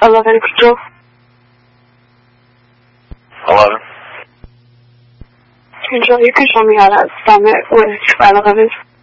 11 Control. 11. Control, you can show me how that summit with file 11.